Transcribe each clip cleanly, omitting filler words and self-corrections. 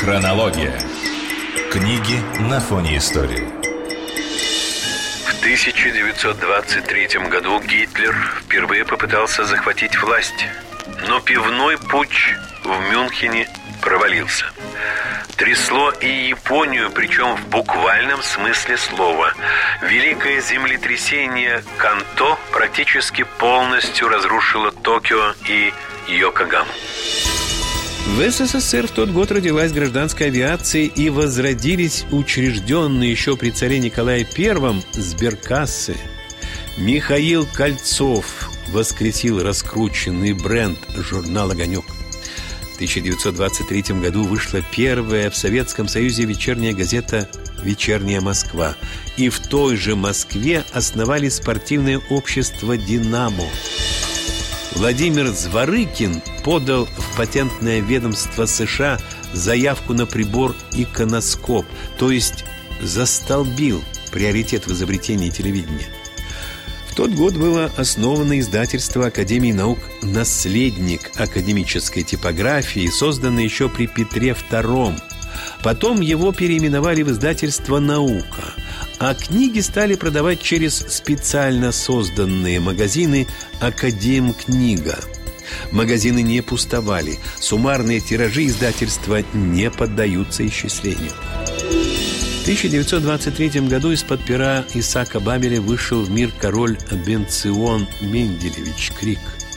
Хронология. Книги на фоне истории. В 1923 году Гитлер впервые попытался захватить власть, но пивной путч в Мюнхене провалился. Трясло и Японию, причем в буквальном смысле слова. Великое землетрясение Канто практически полностью разрушило Токио и Йокогаму. В СССР в тот год родилась гражданская авиация и возродились учрежденные еще при царе Николае I сберкассы. Михаил Кольцов воскресил раскрученный бренд журнал «Огонек». В 1923 году вышла первая в Советском Союзе вечерняя газета «Вечерняя Москва». И в той же Москве основали спортивное общество «Динамо». Владимир Зворыкин подал в патентное ведомство США заявку на прибор иконоскоп, то есть застолбил приоритет в изобретении телевидения. В тот год было основано издательство Академии наук «Наследник академической типографии», созданное еще при Петре II. Потом его переименовали в издательство «Наука», а книги стали продавать через специально созданные магазины «Академкнига». Магазины не пустовали, суммарные тиражи издательства не поддаются исчислению. В 1923 году из-под пера Исаака Бабеля вышел в мир король Бенцион Менделевич Крик.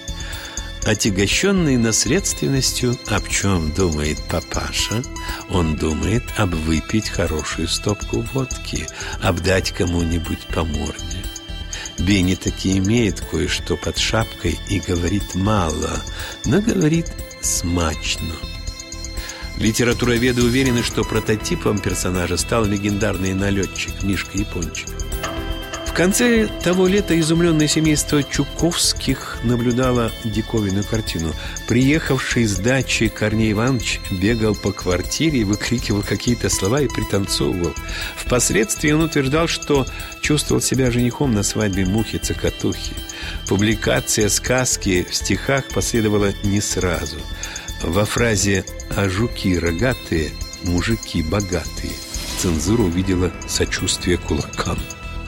Отягощенный наследственностью, об чем думает папаша? Он думает выпить хорошую стопку водки, обдать кому-нибудь по морде. Бенни таки имеет кое-что под шапкой и говорит мало, но говорит смачно. Литературоведы уверены, что прототипом персонажа стал легендарный налетчик Мишка Япончик. В конце того лета изумленное семейство Чуковских наблюдало диковинную картину. Приехавший с дачи Корней Иванович бегал по квартире, выкрикивал какие-то слова и пританцовывал. Впоследствии он утверждал, что чувствовал себя женихом на свадьбе Мухи-Цокотухи. Публикация сказки в стихах последовала не сразу. Во фразе «а жуки рогатые, мужики богатые» цензура увидела сочувствие кулакам.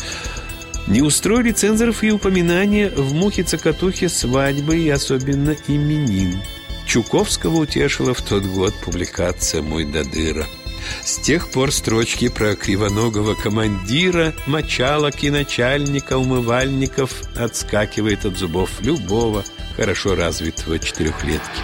Не устроили цензоров и упоминания в Мухе-Цокотухе свадьбы и особенно именин. Чуковского утешила в тот год публикация «Мой додыра». С тех пор строчки про кривоногого командира, мочалок и начальника умывальников отскакивает от зубов любого хорошо развитого четырехлетки.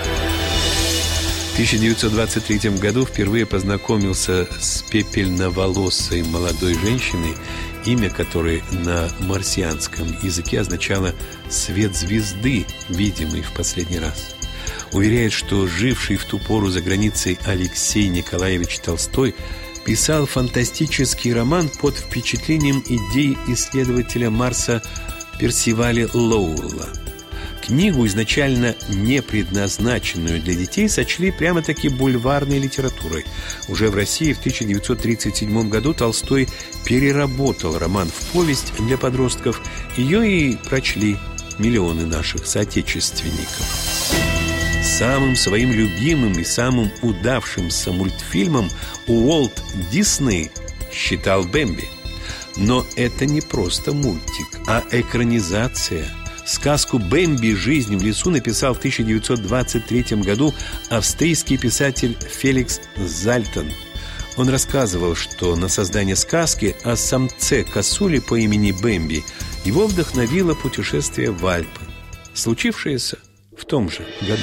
В 1923 году впервые познакомился с пепельноволосой молодой женщиной, имя которой на марсианском языке означало «свет звезды, видимый в последний раз». Уверяет, что живший в ту пору за границей Алексей Николаевич Толстой писал фантастический роман под впечатлением идей исследователя Марса Персиваля Лоуэлла. Книгу, изначально не предназначенную для детей, сочли прямо-таки бульварной литературой. Уже в России в 1937 году Толстой переработал роман в повесть для подростков. Ее и прочли миллионы наших соотечественников. Самым своим любимым и самым удавшимся мультфильмом Уолт Дисней считал «Бэмби». Но это не просто мультик, а экранизация. Сказку «Бэмби. Жизнь в лесу» написал в 1923 году австрийский писатель Феликс Зальтон. Он рассказывал, что на создание сказки о самце косули по имени Бэмби его вдохновило путешествие в Альпы, случившееся в том же году.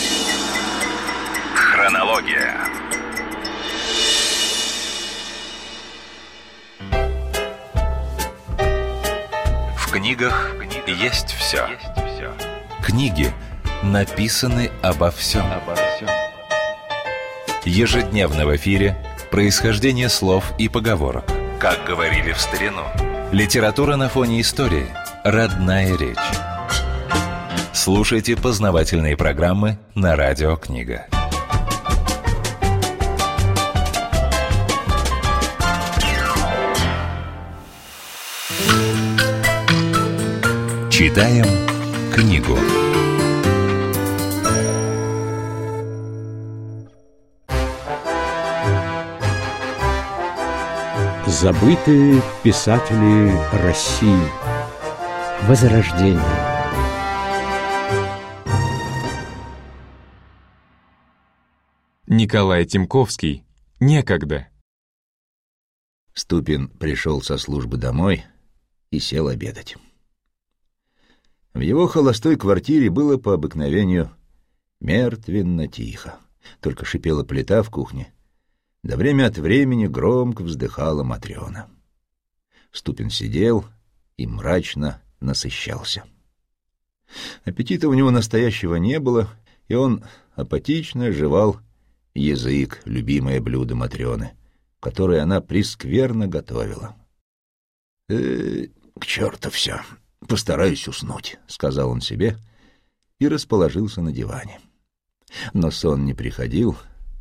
Хронология. В книгах есть все. Книги написаны обо всем. Ежедневно в эфире происхождение слов и поговорок. Как говорили в старину. Литература на фоне истории. Родная речь. Слушайте познавательные программы на Радио Книга. Читаем книгу. Забытые писатели России. Возрождение. Николай Тимковский. Некогда. Ступин пришел со службы домой и сел обедать. В его холостой квартире было по обыкновению мертвенно-тихо. Только шипела плита в кухне, да время от времени громко вздыхала Матрена. Ступин сидел и мрачно насыщался. Аппетита у него настоящего не было, и он апатично жевал язык, любимое блюдо Матрены, которое она прескверно готовила. «К черту все, постараюсь уснуть», — сказал он себе и расположился на диване. Но сон не приходил,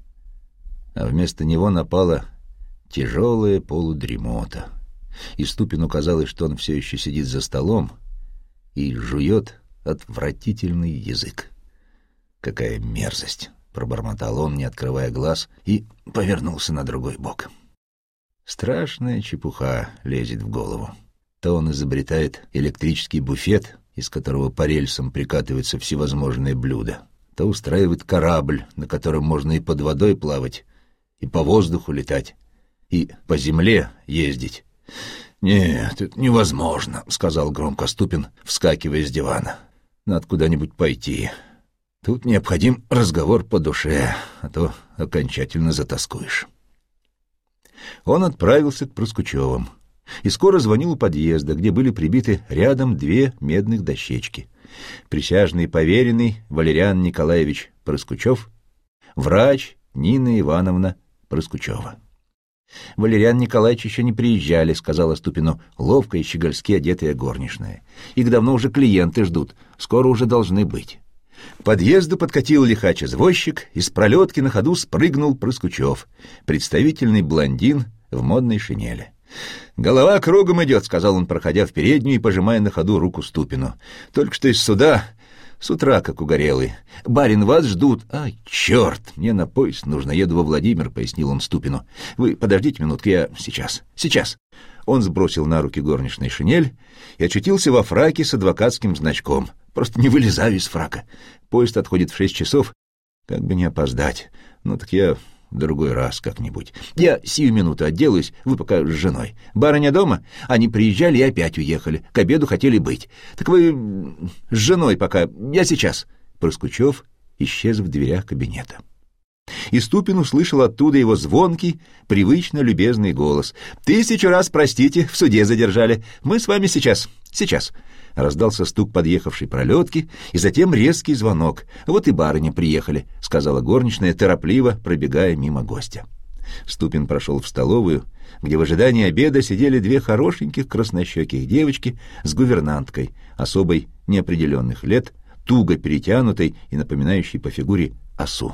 а вместо него напала тяжелая полудремота, и Ступину казалось, что он все еще сидит за столом и жует отвратительный язык. «Какая мерзость!» — пробормотал он, не открывая глаз, и повернулся на другой бок. Страшная чепуха лезет в голову. То он изобретает электрический буфет, из которого по рельсам прикатываются всевозможные блюда, то устраивает корабль, на котором можно и под водой плавать, и по воздуху летать, и по земле ездить. «Нет, это невозможно», — сказал громко Ступин, вскакивая с дивана. «Надо куда-нибудь пойти. Тут необходим разговор по душе, а то окончательно затоскуешь». Он отправился к Проскучевым и скоро звонил у подъезда, где были прибиты рядом две медных дощечки. Присяжный поверенный Валериан Николаевич Проскучев, врач Нина Ивановна Проскучева. «Валериан Николаевич еще не приезжали», — сказала Ступину ловко и щегольски одетая горничная. «Их давно уже клиенты ждут, скоро уже должны быть». К подъезду подкатил лихач-извозчик, из пролетки на ходу спрыгнул Проскучев, представительный блондин в модной шинели. «Голова кругом идет», — сказал он, проходя в переднюю и пожимая на ходу руку Ступину. «Только что из суда, с утра как угорелый. Барин, вас ждут». «Ай, черт, мне на поезд нужно, еду во Владимир», — пояснил он Ступину. «Вы подождите минутку, я сейчас». Он сбросил на руки горничной шинель и очутился во фраке с адвокатским значком. «Просто не вылезаю из фрака. Поезд отходит в 6 часов. Как бы не опоздать. Ну так я в другой раз как-нибудь. Я сию минуту отделаюсь, вы пока с женой. Барыня дома? Они приезжали и опять уехали. К обеду хотели быть. Так вы с женой пока. Я сейчас». Проскучев исчез в дверях кабинета. И Ступин услышал оттуда его звонкий, привычно любезный голос. «1000 раз простите, в суде задержали. Мы с вами сейчас. Раздался стук подъехавшей пролетки, и затем резкий звонок. «Вот и барыня приехали», — сказала горничная, торопливо пробегая мимо гостя. Ступин прошел в столовую, где в ожидании обеда сидели две хорошеньких краснощеких девочки с гувернанткой, особой неопределенных лет, туго перетянутой и напоминающей по фигуре осу.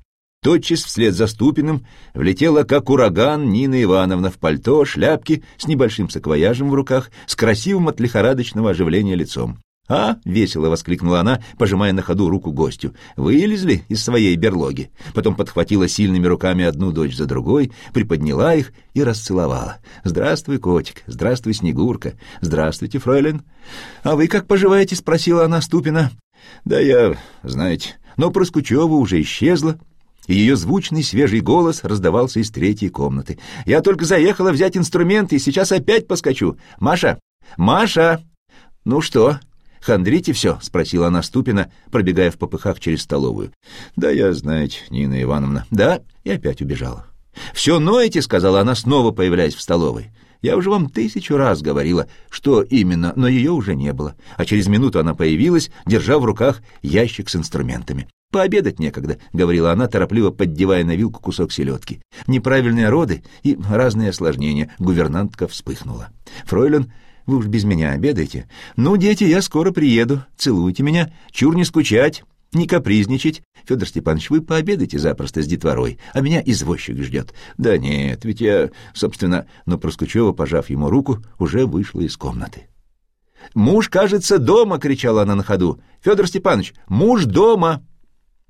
Тотчас вслед за Ступиным влетела, как ураган, Нина Ивановна в пальто, шляпке, с небольшим саквояжем в руках, с красивым от лихорадочного оживления лицом. «А!» — весело воскликнула она, пожимая на ходу руку гостю. «Вылезли из своей берлоги». Потом подхватила сильными руками одну дочь за другой, приподняла их и расцеловала. «Здравствуй, котик! Здравствуй, Снегурка! Здравствуйте, фройлен!» «А вы как поживаете?» — спросила она Ступина. «Да я, знаете...» Но Проскучева уже исчезла, и ее звучный свежий голос раздавался из третьей комнаты. «Я только заехала взять инструменты и сейчас опять поскочу. Маша! Маша! Ну что, хандрите все?» — спросила она Ступина, пробегая в попыхах через столовую. «Да я, знаете, Нина Ивановна». «Да?» — и опять убежала. «Все ноете?» — сказала она, снова появляясь в столовой. «Я уже вам 1000 раз говорила, что именно, но ее уже не было. А через минуту она появилась, держа в руках ящик с инструментами. «Пообедать некогда», — говорила она, торопливо поддевая на вилку кусок селедки. «Неправильные роды и разные осложнения». Гувернантка вспыхнула. «Фройлен, вы уж без меня обедаете? Ну, дети, я скоро приеду. Целуйте меня. Чур не скучать, не капризничать. Федор Степанович, вы пообедайте запросто с детворой, а меня извозчик ждет». «Да нет, ведь я, собственно...» Но Проскучева, пожав ему руку, уже вышла из комнаты. «Муж, кажется, дома!» — кричала она на ходу. «Федор Степанович, муж дома!»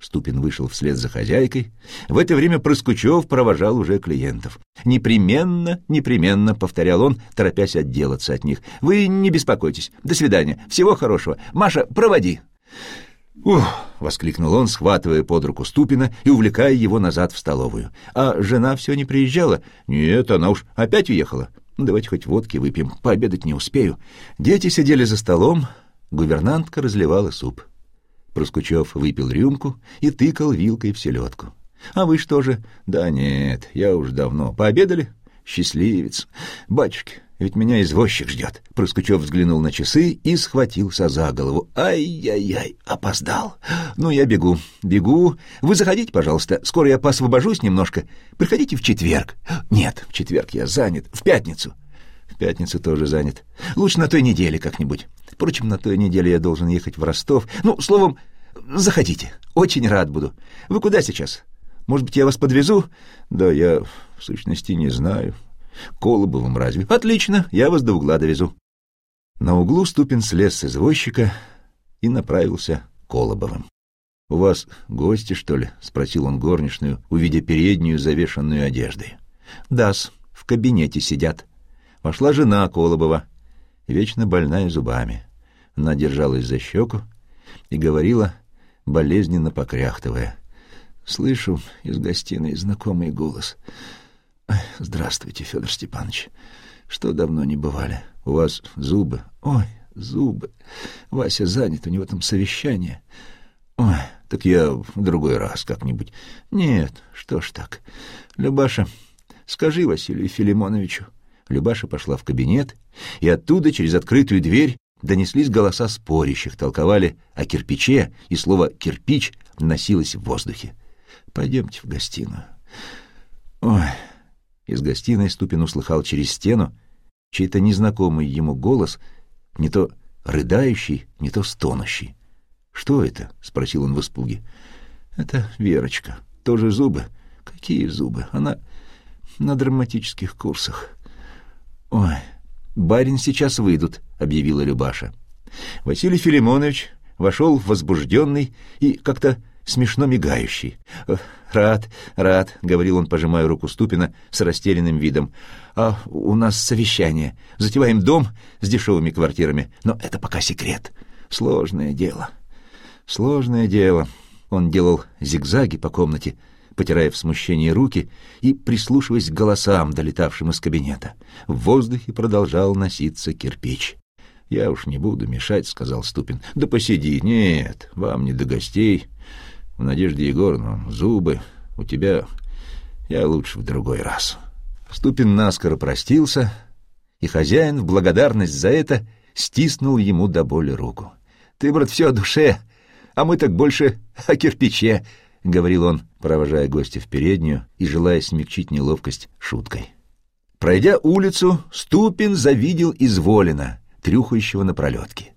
Ступин вышел вслед за хозяйкой. В это время Проскучев провожал уже клиентов. «Непременно, непременно», — повторял он, торопясь отделаться от них. «Вы не беспокойтесь. До свидания. Всего хорошего. Маша, проводи». «Ух!» — воскликнул он, схватывая под руку Ступина и увлекая его назад в столовую. «А жена все не приезжала?» «Нет, она уж опять уехала. Давайте хоть водки выпьем, пообедать не успею». Дети сидели за столом, гувернантка разливала суп. Проскучев выпил рюмку и тыкал вилкой в селедку. «А вы что же?» «Да нет, я уж давно. Пообедали?» «Счастливец. Батюшки, ведь меня извозчик ждет». Проскучев взглянул на часы и схватился за голову. «Ай-яй-яй, опоздал. Ну, я бегу. Вы заходите, пожалуйста. Скоро я поосвобожусь немножко. Приходите в четверг». «Нет, в четверг я занят. В пятницу». «В пятницу тоже занят. Лучше на той неделе как-нибудь. Впрочем, на той неделе я должен ехать в Ростов. Ну, словом, заходите. Очень рад буду. Вы куда сейчас? Может быть, я вас подвезу?» «Да я, в сущности, не знаю. Колобовым разве?» «Отлично, я вас до угла довезу». На углу Ступин слез с извозчика и направился к Колобовым. «У вас гости, что ли?» — спросил он горничную, увидя переднюю, завешанную одеждой. «Да-с, в кабинете сидят». Вошла жена Колобова, вечно больная зубами. Она держалась за щеку и говорила, болезненно покряхтывая. Слышу из гостиной знакомый голос. «Здравствуйте, Федор Степанович. Что давно не бывали? У вас зубы? Ой, зубы. Вася занят, у него там совещание. Ой, так я в другой раз как-нибудь. Нет, что ж так. Любаша, скажи Василию Филимоновичу». Любаша пошла в кабинет, и оттуда через открытую дверь донеслись голоса спорящих, толковали о кирпиче, и слово «кирпич» носилось в воздухе. «Пойдемте в гостиную». Ой! Из гостиной Ступин услыхал через стену чей-то незнакомый ему голос, не то рыдающий, не то стонущий. «Что это?» — спросил он в испуге. «Это Верочка. Тоже зубы?» «Какие зубы? Она на драматических курсах». «Ой, барин сейчас выйдут», — объявила Любаша. Василий Филимонович вошел возбужденный и как-то смешно мигающий. «Рад», — говорил он, пожимая руку Ступина с растерянным видом. «А у нас совещание. Затеваем дом с дешевыми квартирами, но это пока секрет. Сложное дело». Он делал зигзаги по комнате, потирая в смущении руки и прислушиваясь к голосам, долетавшим из кабинета. В воздухе продолжал носиться кирпич. «Я уж не буду мешать», — сказал Ступин. «Да посиди. Нет, вам не до гостей. У Надежды Егоровны зубы. У тебя я лучше в другой раз». Ступин наскоро простился, и хозяин в благодарность за это стиснул ему до боли руку. «Ты, брат, все о душе, а мы так больше о кирпиче», — говорил он, провожая гостя в переднюю и желая смягчить неловкость шуткой. Пройдя улицу, Ступин завидел Изволина, трюхающего на пролетке.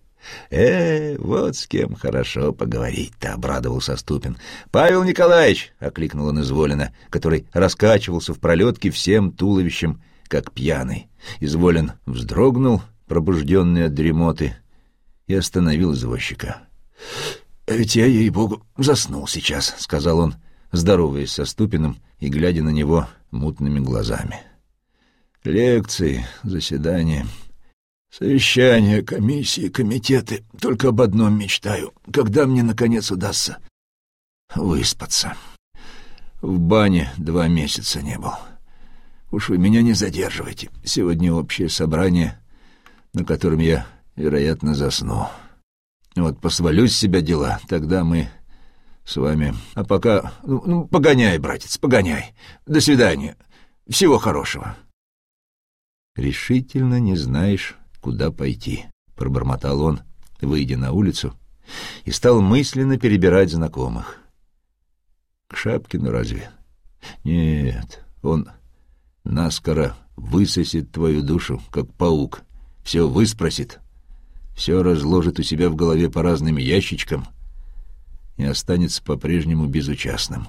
Вот с кем хорошо поговорить-то», — обрадовался Ступин. «Павел Николаевич!» — окликнул он Изволина, который раскачивался в пролетке всем туловищем, как пьяный. Изволин вздрогнул, пробужденный от дремоты, и остановил извозчика. «А ведь я, ей-богу, заснул сейчас», — сказал он, здороваясь со Ступиным и глядя на него мутными глазами. «Лекции, заседания, совещания, комиссии, комитеты. Только об одном мечтаю. Когда мне, наконец, удастся выспаться? В бане 2 месяца не был. Уж вы меня не задерживайте. Сегодня общее собрание, на котором я, вероятно, засну. Вот посвалю с себя дела, тогда мы с вами... А пока... Ну, погоняй, братец, погоняй. До свидания. Всего хорошего». «Решительно не знаешь, куда пойти», — пробормотал он, выйдя на улицу, и стал мысленно перебирать знакомых. «К Шапкину разве? Нет, он наскоро высосет твою душу, как паук, все выспросит, все разложит у себя в голове по разным ящичкам и останется по-прежнему безучастным.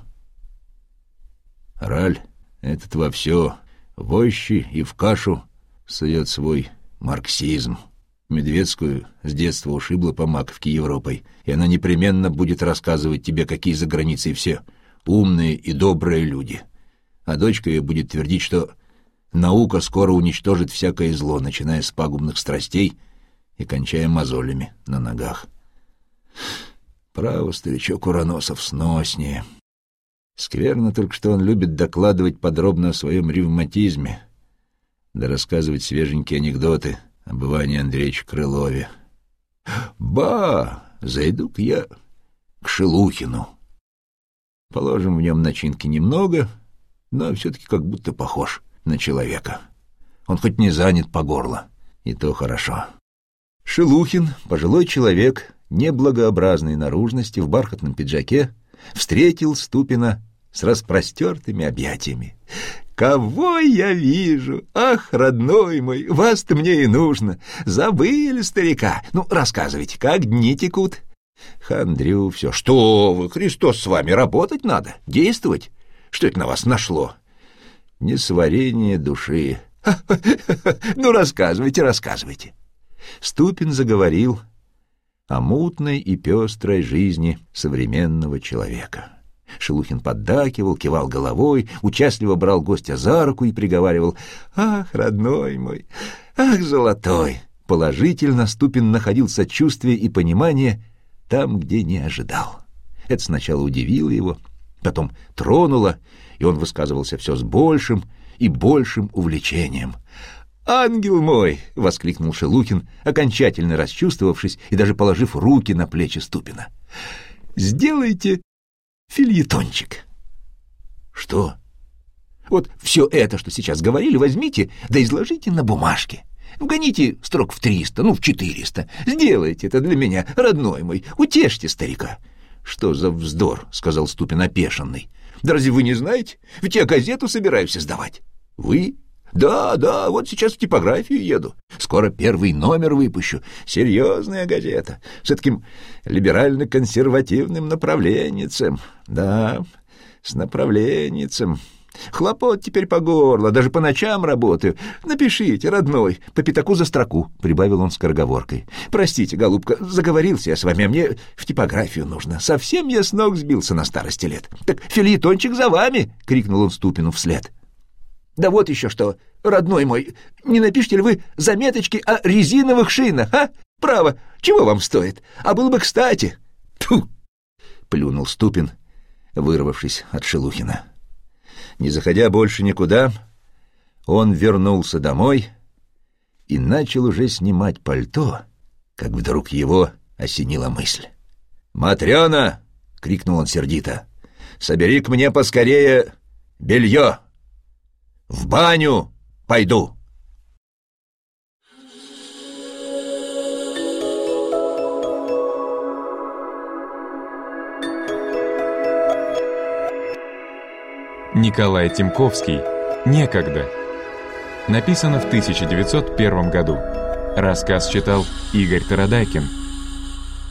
Раль этот во все, в ощи и в кашу сует свой марксизм. Медведскую с детства ушибла по маковке Европой, и она непременно будет рассказывать тебе, какие за границей все умные и добрые люди. А дочка ее будет твердить, что наука скоро уничтожит всякое зло, начиная с пагубных страстей и кончая мозолями на ногах. Право, старичок Уроносов сноснее. Скверно только, что он любит докладывать подробно о своем ревматизме, да рассказывать свеженькие анекдоты об Иване Андреевиче Крылове. Ба! Зайду-ка я к Шелухину. Положим, в нем начинки немного, но все-таки как будто похож на человека. Он хоть не занят по горло, и то хорошо. Шелухин, пожилой человек, неблагообразной наружности, в бархатном пиджаке, встретил Ступина с распростертыми объятиями. «Кого я вижу? Ах, родной мой, вас-то мне и нужно. Забыли старика. Ну, рассказывайте, как дни текут?» Хандрю все. «Что вы, Христос с вами, работать надо, действовать. Что это на вас нашло?» «Несварение души». «Ну, рассказывайте, рассказывайте». Ступин заговорил о мутной и пестрой жизни современного человека. Шелухин поддакивал, кивал головой, участливо брал гостя за руку и приговаривал: «Ах, родной мой, ах, золотой!» Положительно Ступин находил сочувствие и понимание там, где не ожидал. Это сначала удивило его, потом тронуло, и он высказывался все с большим и большим увлечением. «Ангел мой!» — воскликнул Шелухин, окончательно расчувствовавшись и даже положив руки на плечи Ступина. «Сделайте фельетончик». «Что?» «Вот все это, что сейчас говорили, возьмите, да изложите на бумажке. Вгоните строк в 300, в 400. Сделайте это для меня, родной мой, утешьте старика». «Что за вздор?» — сказал Ступин опешенный. «Да разве вы не знаете? Ведь я газету собираюсь издавать». «Вы?» «Да, вот сейчас в типографию еду. Скоро первый номер выпущу. Серьезная газета. С таким либерально-консервативным направленницем. Да, с направленницем. Хлопот теперь по горло, даже по ночам работаю. Напишите, родной, по пятаку за строку», — прибавил он скороговоркой. «Простите, голубка, заговорился я с вами, а мне в типографию нужно. Совсем я с ног сбился на старости лет. Так фельетончик за вами!» — крикнул он Ступину вслед. «Да вот еще что, родной мой, не напишите ли вы заметочки о резиновых шинах, а? Право, чего вам стоит? А было бы кстати». «Тьфу!» — плюнул Ступин, вырвавшись от Шелухина. Не заходя больше никуда, он вернулся домой и начал уже снимать пальто, как вдруг его осенила мысль. «Матрена!» — крикнул он сердито. «Собери к мне поскорее белье! В баню пойду!» Николай Тимковский «Некогда». Написано в 1901 году. Рассказ читал Игорь Тарадайкин.